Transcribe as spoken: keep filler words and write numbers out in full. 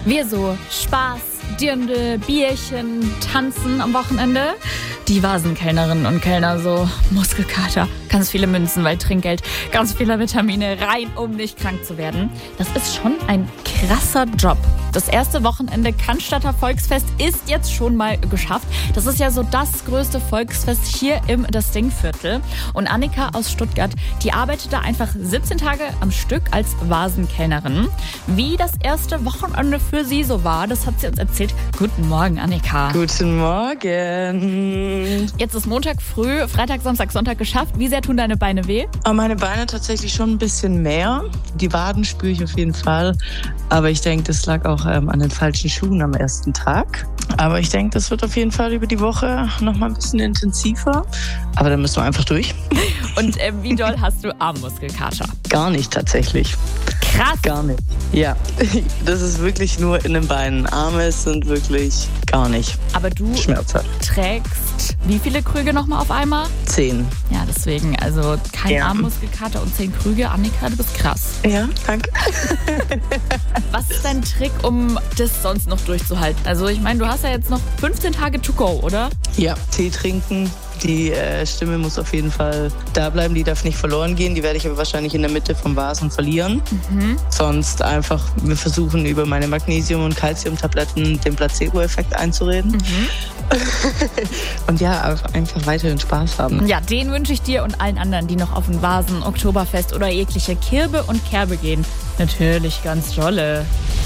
Wir so Spaß, Dirndl, Bierchen, Tanzen am Wochenende. Die Vasenkellnerinnen und Kellner so Muskelkater, ganz viele Münzen, weil Trinkgeld, ganz viele Vitamine rein, um nicht krank zu werden. Das ist schon ein krasser Job. Das erste Wochenende Cannstatter Volksfest ist jetzt schon mal geschafft. Das ist ja so das größte Volksfest hier im Das Ding-Viertel. Und Annika aus Stuttgart, die arbeitet da einfach siebzehn Tage am Stück als Vasenkellnerin. Wie das erste Wochenende für sie so war, das hat sie uns erzählt. Guten Morgen, Annika. Guten Morgen. Jetzt ist Montag früh, Freitag, Samstag, Sonntag geschafft. Wie sehr tun deine Beine weh? Aber meine Beine tatsächlich schon ein bisschen mehr. Die Waden spüre ich auf jeden Fall. Aber ich denke, das lag auch ähm, an den falschen Schuhen am ersten Tag. Aber ich denke, das wird auf jeden Fall über die Woche noch mal ein bisschen intensiver. Aber dann müssen wir einfach durch. Und äh, wie doll hast du Armmuskelkater? Gar nicht tatsächlich. Krass. Gar nicht. Ja, das ist wirklich nur in den Beinen. Arme sind wirklich gar nicht. Aber du schmerzhaft. Trägst wie viele Krüge nochmal auf einmal? Zehn. Ja, deswegen, also kein Ja. Armmuskelkater und zehn Krüge. Annika, du bist krass. Ja, danke. Was ist dein Trick, um das sonst noch durchzuhalten? Also ich meine, du hast ja jetzt noch fünfzehn Tage to go, oder? Ja, Tee trinken. Die äh, Stimme muss auf jeden Fall da bleiben, die darf nicht verloren gehen. Die werde ich aber wahrscheinlich in der Mitte vom Vasen verlieren. Mhm. Sonst einfach, wir versuchen über meine Magnesium- und Calciumtabletten den Placebo-Effekt einzureden. Mhm. Und ja, einfach weiterhin Spaß haben. Ja, den wünsche ich dir und allen anderen, die noch auf ein Vasen, Oktoberfest oder jegliche Kirbe und Kerbe gehen. Natürlich ganz dolle.